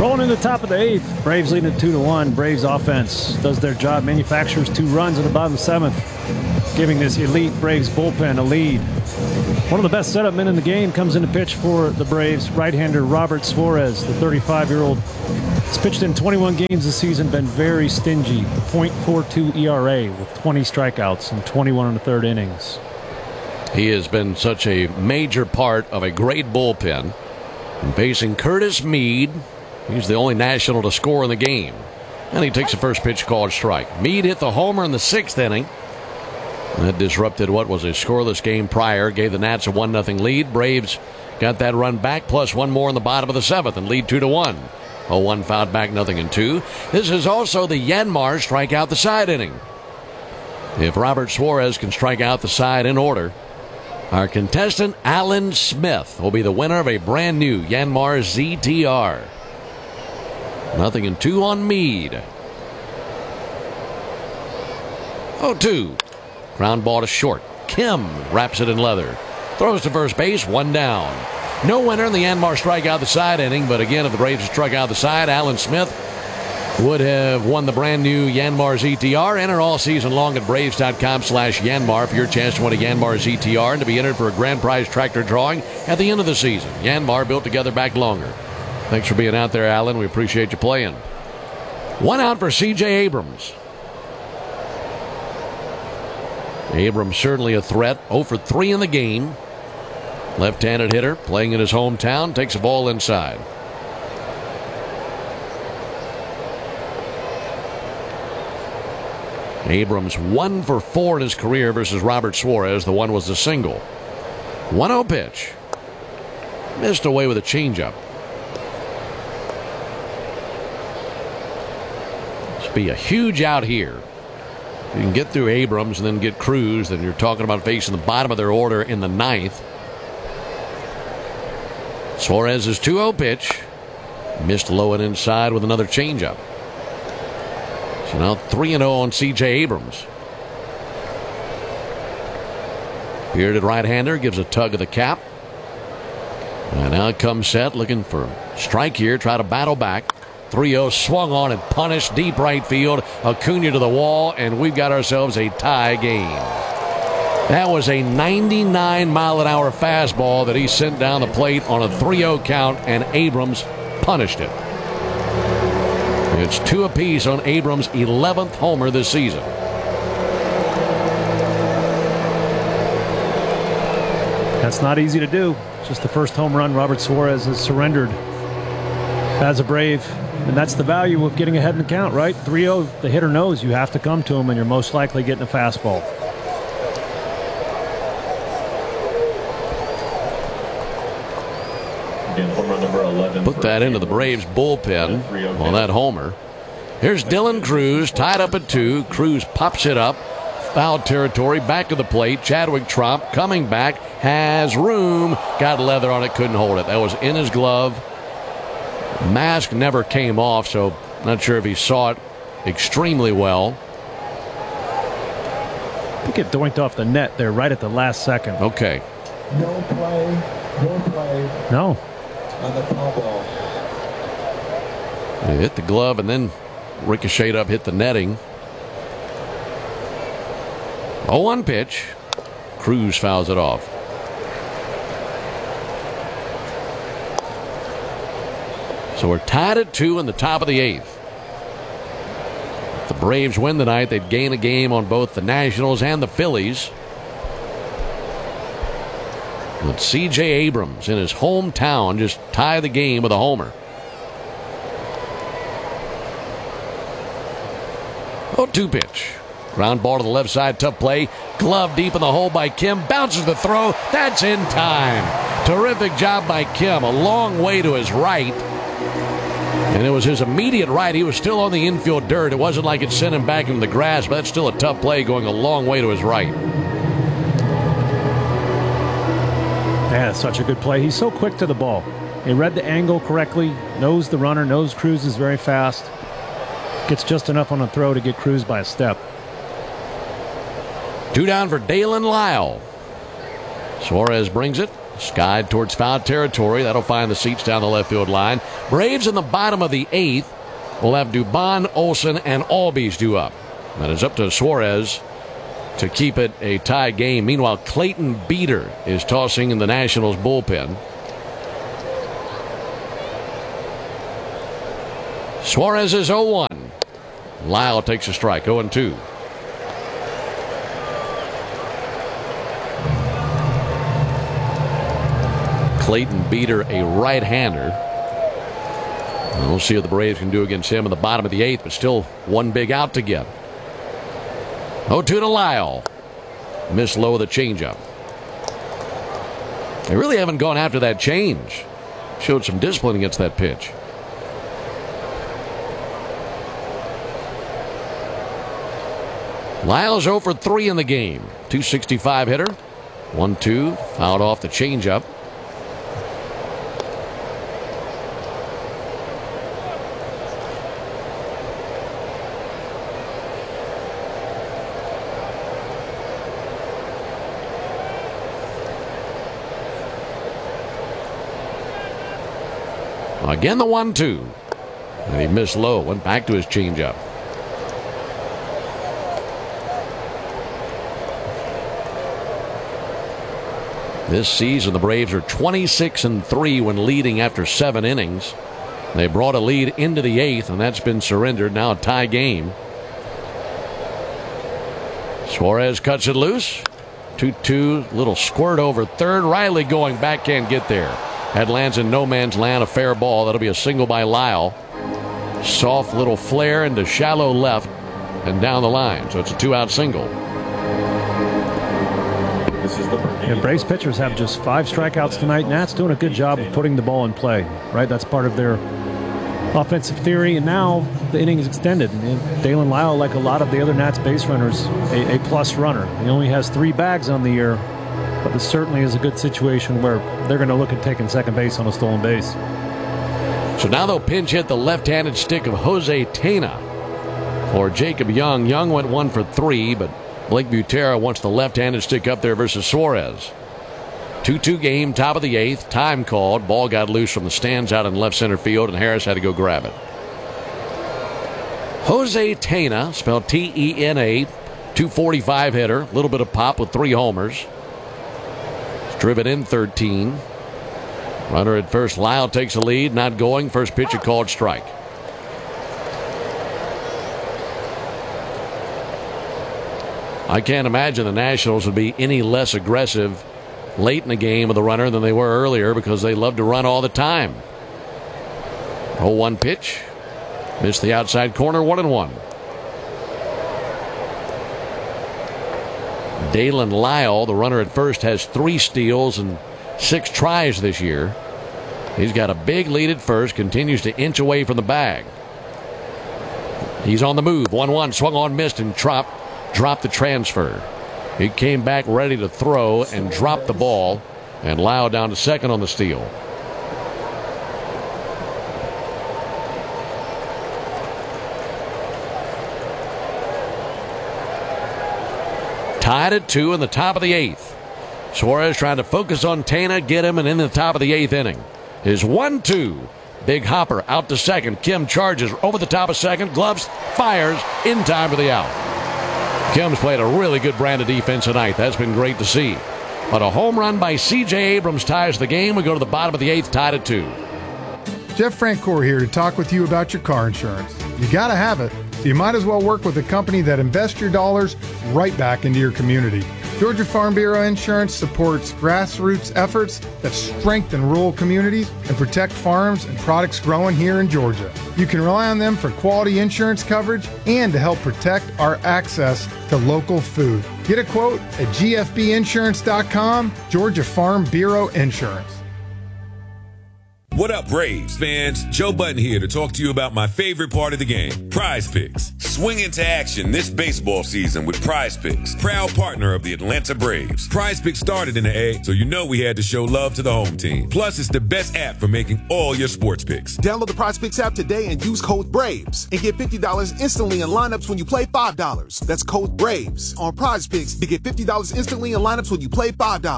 Rolling in the top of the 8th. Braves leading it 2-1. Braves offense does their job. Manufactures 2 runs in the bottom of the 7th, giving this elite Braves bullpen a lead. One of the best setup men in the game comes in to pitch for the Braves. Right-hander Robert Suarez, the 35-year-old. He's pitched in 21 games this season, been very stingy. .42 ERA with 20 strikeouts and 21 1/3 innings. He has been such a major part of a great bullpen. And facing Curtis Mead, he's the only national to score in the game. And he takes the first pitch called strike. Mead hit the homer in the 6th inning. That disrupted what was a scoreless game prior, gave the Nats a 1-0 lead. Braves got that run back, plus one more in the bottom of the 7th, and lead 2-1. 0-1 fouled back, 0-2. This is also the Yanmar strike out the side inning. If Robert Suarez can strike out the side in order, our contestant Alan Smith will be the winner of a brand new Yanmar ZTR. 0-2 on Mead. 0-2. Ground ball to short. Kim wraps it in leather. Throws to first base, 1 down. No winner in the Yanmar strikeout the side inning, but again, if the Braves had struck out the side, Alan Smith would have won the brand new Yanmar ZTR. Enter all season long at Braves.com/Yanmar for your chance to win a Yanmar ZTR and to be entered for a grand prize tractor drawing at the end of the season. Yanmar, built together, back longer. Thanks for being out there, Alan. We appreciate you playing. 1 out for C.J. Abrams. Abrams certainly a threat. 0 for 3 in the game. Left-handed hitter playing in his hometown. Takes the ball inside. Abrams 1 for 4 in his career versus Robert Suarez. The one was the single. 1-0 pitch. Missed away with a changeup. This will be a huge out here. If you can get through Abrams and then get Cruz, then you're talking about facing the bottom of their order in the 9th. Suarez's 2-0 pitch. Missed low and inside with another changeup. So now 3-0 on C.J. Abrams. Bearded right-hander gives a tug of the cap. And now it comes set, looking for a strike here. Try to battle back. 3-0 swung on and punished deep right field. Acuna to the wall, and we've got ourselves a tie game. That was a 99-mile-an-hour fastball that he sent down the plate on a 3-0 count, and Abrams punished it. It's 2 apiece on Abrams' 11th homer this season. That's not easy to do. Just the first home run Robert Suarez has surrendered as a Brave. And that's the value of getting ahead in the count, right? 3-0, the hitter knows you have to come to him, and you're most likely getting a fastball. Again, home run number 11. Put that into the Braves bullpen on that homer. Here's Dylan Cruz, tied up at 2. Cruz pops it up. Foul territory, back to the plate. Chadwick Tromp coming back, has room. Got leather on it, couldn't hold it. That was in his glove. Mask never came off, so not sure if he saw it extremely well. I think it doinked off the net there right at the last second. Okay. No play. No. On the foul ball. It hit the glove and then ricocheted up, hit the netting. 0-1 pitch. Cruz fouls it off. So we're tied at 2 in the top of the 8th. If the Braves win tonight, they'd gain a game on both the Nationals and the Phillies. But C.J. Abrams in his hometown just tie the game with a homer. 0-2 pitch. Ground ball to the left side, tough play. Glove deep in the hole by Kim. Bounces the throw. That's in time. Terrific job by Kim. A long way to his right. And it was his immediate right. He was still on the infield dirt. It wasn't like it sent him back into the grass, but that's still a tough play going a long way to his right. Yeah, that's such a good play. He's so quick to the ball. He read the angle correctly, knows the runner, knows Cruz is very fast. Gets just enough on a throw to get Cruz by a step. 2 down for Dalen Lyle. Suarez brings it. Skied towards foul territory. That'll find the seats down the left field line. Braves in the bottom of the 8th will have Dubon, Olson, and Albies due up. And it's up to Suarez to keep it a tie game. Meanwhile, Clayton Beeter is tossing in the Nationals bullpen. Suarez is 0-1. Lyle takes a strike, 0-2. Clayton Beeter, a right-hander. We'll see what the Braves can do against him in the bottom of the 8th, but still one big out to get. 0-2 to Lyle. Missed low with a changeup. They really haven't gone after that change. Showed some discipline against that pitch. Lyle's 0 for 3 in the game. 265 hitter. 1-2. Fouled off the changeup. Again, the 1-2. And he missed low. Went back to his changeup. This season, the Braves are 26-3 when leading after 7 innings. They brought a lead into the 8th, and that's been surrendered. Now a tie game. Suarez cuts it loose. 2-2. Little squirt over third. Riley going back, can't get there. That lands in no man's land, a fair ball. That'll be a single by Lyle. Soft little flare into shallow left and down the line. So it's a 2-out single. Yeah, Braves pitchers have just 5 strikeouts tonight. Nats doing a good job of putting the ball in play, right? That's part of their offensive theory. And now the inning is extended. And Dalen Lyle, like a lot of the other Nats base runners, a plus runner. He only has 3 bags on the year. But this certainly is a good situation where they're going to look at taking second base on a stolen base. So now they'll pinch hit the left-handed stick of Jose Tena for Jacob Young. Young went 1 for 3, but Blake Butera wants the left-handed stick up there versus Suarez. 2-2 game, top of the 8th. Time called. Ball got loose from the stands out in left center field, and Harris had to go grab it. Jose Tena, spelled T-E-N-A, 245 hitter. A little bit of pop with 3 homers. Driven in 13. Runner at first. Lyle takes the lead. Not going. First pitch, a called strike. I can't imagine the Nationals would be any less aggressive late in the game with the runner than they were earlier, because they love to run all the time. 0-1 pitch. Missed the outside corner. 1-1. Dalen Lyle, the runner at first, has 3 steals and 6 tries this year. He's got a big lead at first, continues to inch away from the bag. He's on the move. 1-1, swung on, missed, and dropped the transfer. He came back ready to throw and dropped the ball, and Lyle down to second on the steal. Tied at 2 in the top of the 8th. Suarez trying to focus on Tena, get him, and in the top of the 8th inning is 1-2. Big hopper out to second. Kim charges over the top of second. Gloves, fires in time for the out. Kim's played a really good brand of defense tonight. That's been great to see. But a home run by C.J. Abrams ties the game. We go to the bottom of the 8th, tied at 2. Jeff Francoeur here to talk with you about your car insurance. You got to have it, so you might as well work with a company that invests your dollars right back into your community. Georgia Farm Bureau Insurance supports grassroots efforts that strengthen rural communities and protect farms and products growing here in Georgia. You can rely on them for quality insurance coverage and to help protect our access to local food. Get a quote at gfbinsurance.com, Georgia Farm Bureau Insurance. What up, Braves fans? Joe Button here to talk to you about my favorite part of the game, Prize Picks. Swing into action this baseball season with Prize Picks, proud partner of the Atlanta Braves. Prize Picks started in the A, so you know we had to show love to the home team. Plus, it's the best app for making all your sports picks. Download the Prize Picks app today and use code BRAVES and get $50 instantly in lineups when you play $5. That's code BRAVES on Prize Picks to get $50 instantly in lineups when you play $5.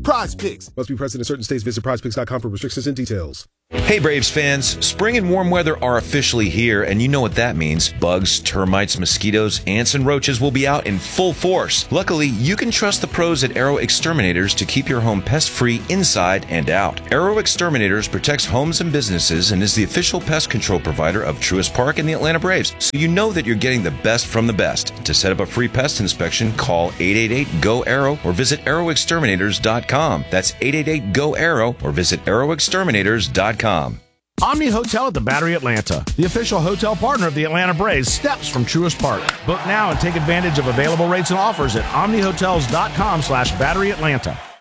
Prize Picks. Must be present in certain states. Visit prizepicks.com for restrictions and details. Hey Braves fans, spring and warm weather are officially here, and you know what that means. Bugs, termites, mosquitoes, ants, and roaches will be out in full force. Luckily, you can trust the pros at Arrow Exterminators to keep your home pest-free inside and out. Arrow Exterminators protects homes and businesses and is the official pest control provider of Truist Park and the Atlanta Braves, so you know that you're getting the best from the best. To set up a free pest inspection, call 888-GO-ARROW or visit arrowexterminators.com. That's 888-GO-ARROW or visit arrowexterminators.com. Omni Hotel at the Battery Atlanta, the official hotel partner of the Atlanta Braves, steps from Truist Park. Book now and take advantage of available rates and offers at omnihotels.com/BatteryAtlanta.